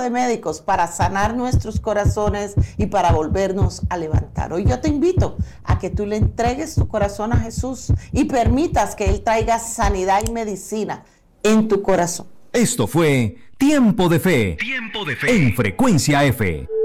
de médicos para sanar nuestros corazones y para volvernos a levantar. Hoy yo te invito a que tú le entregues tu corazón a Jesús y permitas que Él traiga sanidad y medicina en tu corazón. Esto fue Tiempo de Fe. Tiempo de Fe. En Frecuencia F.